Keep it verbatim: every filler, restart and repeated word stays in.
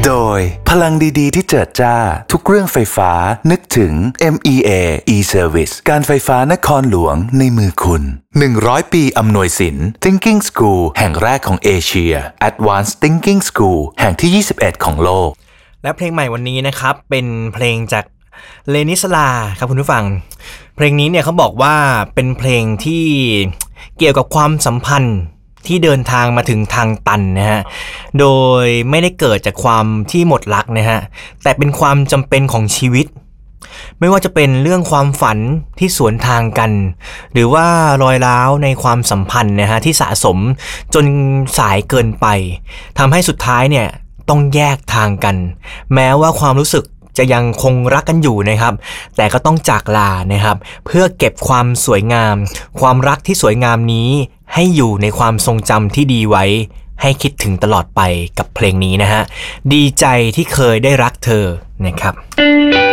โดยพลังดีๆที่เจิดจ้าทุกเรื่องไฟฟ้านึกถึง เอ็ม อี เอ e-Service การไฟฟ้านครหลวงในมือคุณหนึ่งร้อยปีอำนวยสิน Thinking School แห่งแรกของเอเชีย Advanced Thinking School แห่งที่ยี่สิบเอ็ดของโลกและเพลงใหม่วันนี้นะครับเป็นเพลงจากเลนิสลาครับคุณผู้ฟังเพลงนี้เนี่ยเขาบอกว่าเป็นเพลงที่เกี่ยวกับความสัมพันธ์ที่เดินทางมาถึงทางตันนะฮะโดยไม่ได้เกิดจากความที่หมดรักนะฮะแต่เป็นความจำเป็นของชีวิตไม่ว่าจะเป็นเรื่องความฝันที่สวนทางกันหรือว่ารอยร้าวในความสัมพันธ์นะฮะที่สะสมจนสายเกินไปทำให้สุดท้ายเนี่ยต้องแยกทางกันแม้ว่าความรู้สึกจะยังคงรักกันอยู่นะครับแต่ก็ต้องจากลานะครับเพื่อเก็บความสวยงามความรักที่สวยงามนี้ให้อยู่ในความทรงจำที่ดีไว้ให้คิดถึงตลอดไปกับเพลงนี้นะฮะดีใจที่เคยได้รักเธอนะครับ